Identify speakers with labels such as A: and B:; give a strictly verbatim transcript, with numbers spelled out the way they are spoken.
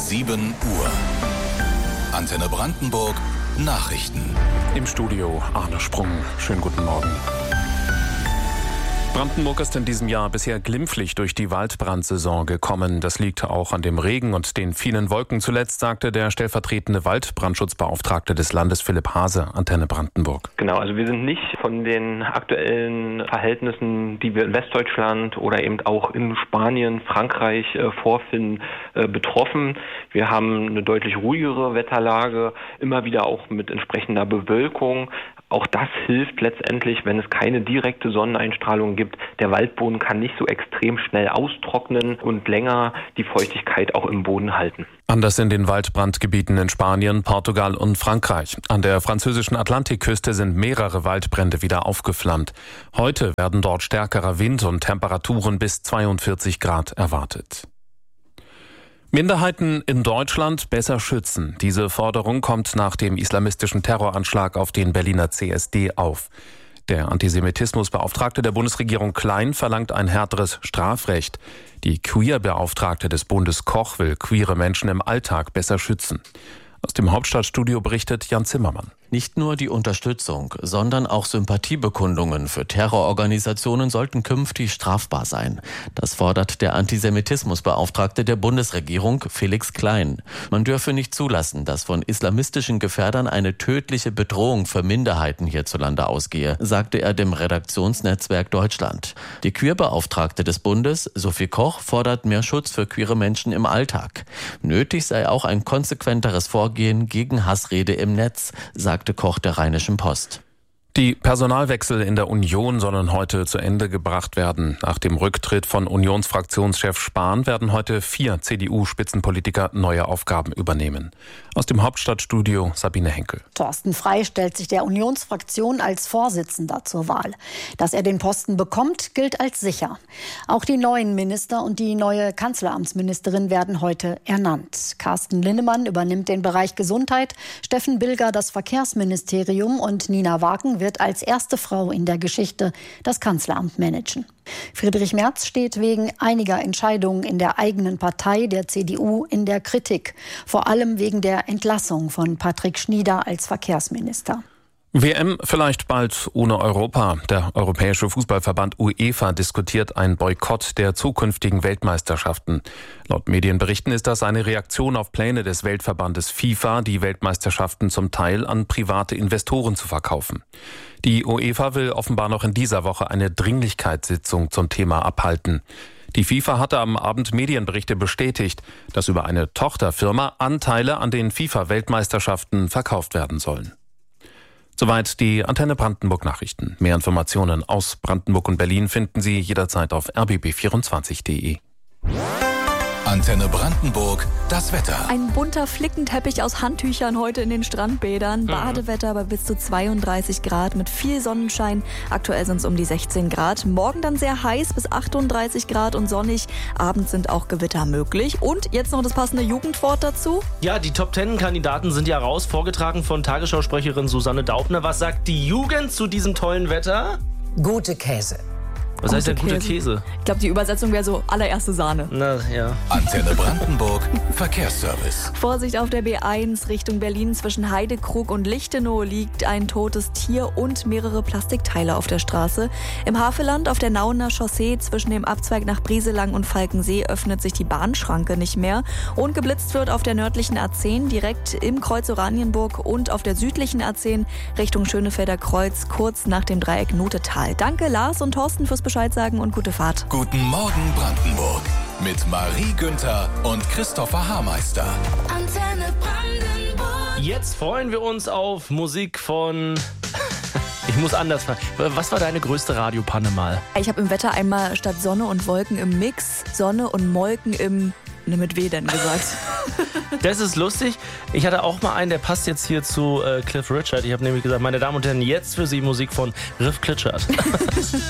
A: sieben Uhr. Antenne Brandenburg Nachrichten.
B: Im Studio Arne Sprung. Schönen guten Morgen. Brandenburg ist in diesem Jahr bisher glimpflich durch die Waldbrandsaison gekommen. Das liegt auch an dem Regen und den vielen Wolken. Zuletzt sagte der stellvertretende Waldbrandschutzbeauftragte des Landes Philipp Hase, Antenne Brandenburg.
C: Genau, also wir sind nicht von den aktuellen Verhältnissen, die wir in Westdeutschland oder eben auch in Spanien, Frankreich äh, vorfinden, äh, betroffen. Wir haben eine deutlich ruhigere Wetterlage, immer wieder auch mit entsprechender Bewölkung. Auch das hilft letztendlich, wenn es keine direkte Sonneneinstrahlung gibt. Der Waldboden kann nicht so extrem schnell austrocknen und länger die Feuchtigkeit auch im Boden halten.
B: Anders in den Waldbrandgebieten in Spanien, Portugal und Frankreich. An der französischen Atlantikküste sind mehrere Waldbrände wieder aufgeflammt. Heute werden dort stärkerer Wind und Temperaturen bis zweiundvierzig Grad erwartet. Minderheiten in Deutschland besser schützen. Diese Forderung kommt nach dem islamistischen Terroranschlag auf den Berliner C S D auf. Der Antisemitismusbeauftragte der Bundesregierung Klein verlangt ein härteres Strafrecht. Die Queer-Beauftragte des Bundes Koch will queere Menschen im Alltag besser schützen. Aus dem Hauptstadtstudio berichtet Jan Zimmermann.
D: Nicht nur die Unterstützung, sondern auch Sympathiebekundungen für Terrororganisationen sollten künftig strafbar sein. Das fordert der Antisemitismusbeauftragte der Bundesregierung, Felix Klein. Man dürfe nicht zulassen, dass von islamistischen Gefährdern eine tödliche Bedrohung für Minderheiten hierzulande ausgehe, sagte er dem Redaktionsnetzwerk Deutschland. Die Queerbeauftragte des Bundes, Sophie Koch, fordert mehr Schutz für queere Menschen im Alltag. Nötig sei auch ein konsequenteres Vorgehen gegen Hassrede im Netz, sagt Koch der Rheinischen Post.
B: Die Personalwechsel in der Union sollen heute zu Ende gebracht werden. Nach dem Rücktritt von Unionsfraktionschef Spahn werden heute vier C D U-Spitzenpolitiker neue Aufgaben übernehmen. Aus dem Hauptstadtstudio Sabine Henkel.
E: Thorsten Frey stellt sich der Unionsfraktion als Vorsitzender zur Wahl. Dass er den Posten bekommt, gilt als sicher. Auch die neuen Minister und die neue Kanzleramtsministerin werden heute ernannt. Carsten Linnemann übernimmt den Bereich Gesundheit, Steffen Bilger das Verkehrsministerium und Nina Wagen wird als erste Frau in der Geschichte das Kanzleramt managen. Friedrich Merz steht wegen einiger Entscheidungen in der eigenen Partei, der C D U, in der Kritik. Vor allem wegen der Entlassung von Patrick Schnieder als Verkehrsminister.
B: W M vielleicht bald ohne Europa. Der Europäische Fußballverband UEFA diskutiert einen Boykott der zukünftigen Weltmeisterschaften. Laut Medienberichten ist das eine Reaktion auf Pläne des Weltverbandes FIFA, die Weltmeisterschaften zum Teil an private Investoren zu verkaufen. Die UEFA will offenbar noch in dieser Woche eine Dringlichkeitssitzung zum Thema abhalten. Die FIFA hatte am Abend Medienberichte bestätigt, dass über eine Tochterfirma Anteile an den FIFA-Weltmeisterschaften verkauft werden sollen. Soweit die Antenne Brandenburg Nachrichten. Mehr Informationen aus Brandenburg und Berlin finden Sie jederzeit auf r b b vierundzwanzig punkt de.
A: Antenne Brandenburg, das Wetter.
F: Ein bunter Flickenteppich aus Handtüchern heute in den Strandbädern. Badewetter bei bis zu zweiunddreißig Grad mit viel Sonnenschein. Aktuell sind es um die sechzehn Grad. Morgen dann sehr heiß bis achtunddreißig Grad und sonnig. Abends sind auch Gewitter möglich. Und jetzt noch das passende Jugendwort dazu.
G: Ja, die Top Ten Kandidaten sind ja raus, vorgetragen von Tagesschausprecherin Susanne Daubner. Was sagt die Jugend zu diesem tollen Wetter?
H: Gute Käse.
G: Was heißt denn gute Käse?
F: Ich glaube, die Übersetzung wäre so allererste Sahne.
G: Na ja.
A: Antenne Brandenburg Verkehrsservice.
F: Vorsicht auf der B eins Richtung Berlin. Zwischen Heidekrug und Lichtenau liegt ein totes Tier und mehrere Plastikteile auf der Straße. Im Havelland auf der Nauener Chaussee zwischen dem Abzweig nach Brieselang und Falkensee öffnet sich die Bahnschranke nicht mehr. Und geblitzt wird auf der nördlichen A zehn direkt im Kreuz Oranienburg und auf der südlichen A zehn Richtung Schönefelder Kreuz kurz nach dem Dreieck Notetal. Danke Lars und Thorsten fürs Bescheid sagen und gute Fahrt.
A: Guten Morgen Brandenburg mit Marie Günther und Christopher Haarmeister.
I: Antenne Brandenburg.
G: Jetzt freuen wir uns auf Musik von... Ich muss anders fragen. Was war deine größte Radiopanne mal?
F: Ich habe im Wetter einmal statt Sonne und Wolken im Mix Sonne und Molken im... Ne, mit W denn gesagt.
G: Das ist lustig. Ich hatte auch mal einen, der passt jetzt hier zu äh, Cliff Richard. Ich habe nämlich gesagt, meine Damen und Herren, jetzt für Sie Musik von Riff Klitschert.